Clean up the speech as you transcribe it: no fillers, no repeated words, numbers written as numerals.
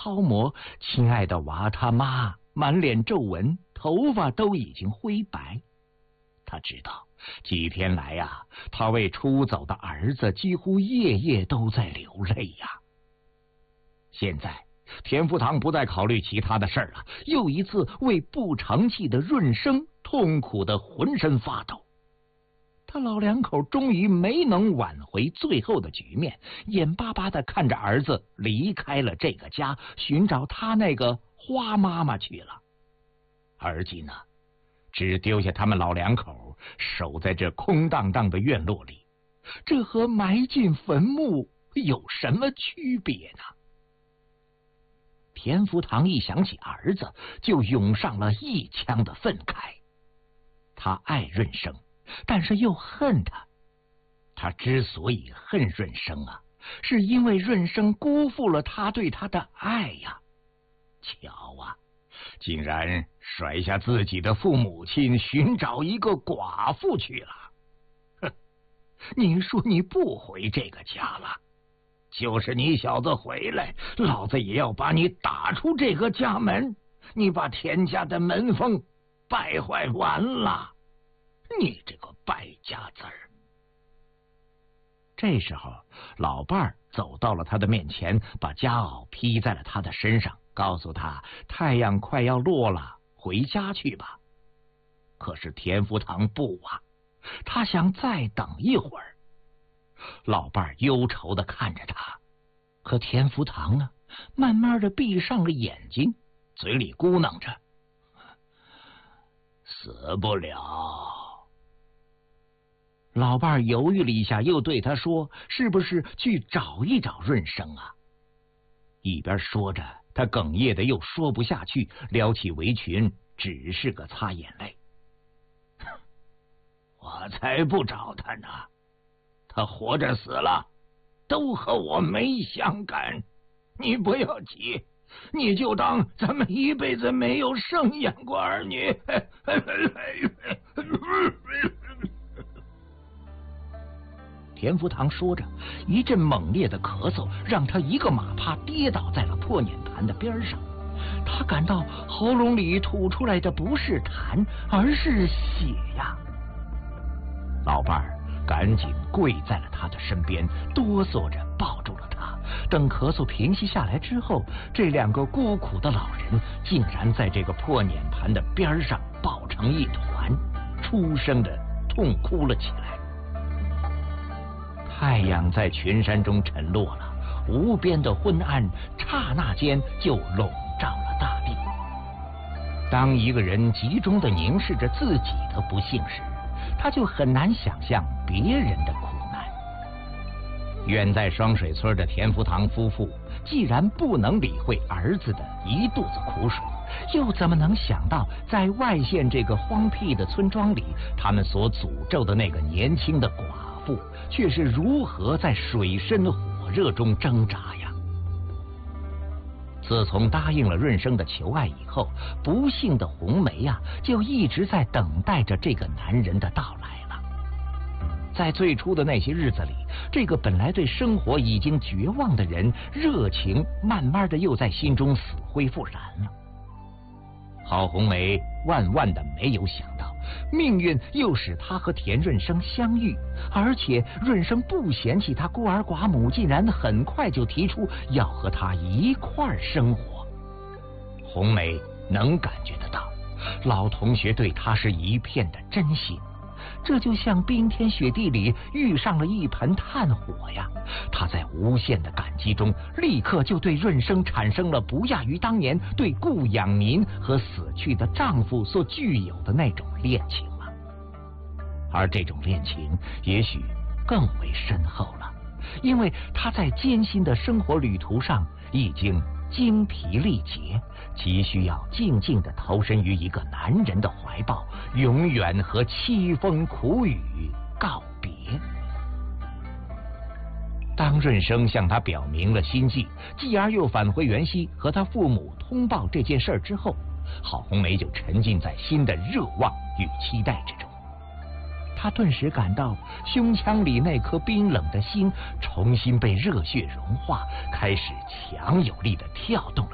掏磨，亲爱的娃他妈满脸皱纹，头发都已经灰白。他知道几天来呀，他为出走的儿子几乎夜夜都在流泪呀。现在田福堂不再考虑其他的事儿了，又一次为不成器的润生痛苦的浑身发抖。他老两口终于没能挽回最后的局面，眼巴巴的看着儿子离开了这个家，寻找他那个花妈妈去了。而今呢，只丢下他们老两口守在这空荡荡的院落里，这和埋进坟墓有什么区别呢？田福堂一想起儿子，就涌上了一腔的愤慨。他爱润生，但是又恨他。他之所以恨润生啊，是因为润生辜负了他对他的爱呀。瞧啊，竟然甩下自己的父母亲，寻找一个寡妇去了。哼，你说你不回这个家了，就是你小子回来，老子也要把你打出这个家门。你把田家的门风败坏完了，你这个败家子儿！这时候，老伴儿走到了他的面前，把夹袄披在了他的身上，告诉他太阳快要落了，回家去吧。可是田福堂不啊，他想再等一会儿。老伴儿忧愁的看着他，可田福堂呢，慢慢的闭上了眼睛，嘴里咕囔着：“死不了。”老伴儿犹豫了一下，又对他说：“是不是去找一找润生啊？”一边说着，他哽咽的又说不下去，撩起围裙，只是个擦眼泪。我才不找他呢，他活着死了，都和我没相干。你不要急，你就当咱们一辈子没有生养过儿女。田福堂说着，一阵猛烈的咳嗽让他一个马趴跌倒在了破碾盘的边上。他感到喉咙里吐出来的不是痰，而是血呀！老伴儿赶紧跪在了他的身边，哆嗦着抱住了他。等咳嗽平息下来之后，这两个孤苦的老人竟然在这个破碾盘的边上抱成一团，出声的痛哭了起来。太阳在群山中沉落了，无边的昏暗刹那间就笼罩了大地。当一个人集中的凝视着自己的不幸时，他就很难想象别人的苦难。远在双水村的田福堂夫妇既然不能理会儿子的一肚子苦水，又怎么能想到在外县这个荒僻的村庄里，他们所诅咒的那个年轻的寡妇却是如何在水深火热中挣扎呀？自从答应了润生的求爱以后，不幸的红梅呀，就一直在等待着这个男人的到来了。在最初的那些日子里，这个本来对生活已经绝望的人，热情慢慢的又在心中死灰复燃了。郝红梅万万的没有想到，命运又使他和田润生相遇，而且润生不嫌弃他孤儿寡母，竟然很快就提出要和他一块儿生活。红梅能感觉得到，老同学对他是一片的真心，这就像冰天雪地里遇上了一盆炭火呀！他在无限的感激中，立刻就对润生产生了不亚于当年对顾养民和死去的丈夫所具有的那种恋情了。而这种恋情也许更为深厚了，因为他在艰辛的生活旅途上已经精疲力竭，急需要静静地投身于一个男人的怀抱，永远和凄风苦雨告别。当润生向他表明了心迹，继而又返回原西和他父母通报这件事之后，郝红梅就沉浸在新的热望与期待之中。他顿时感到胸腔里那颗冰冷的心重新被热血融化，开始强有力地跳动了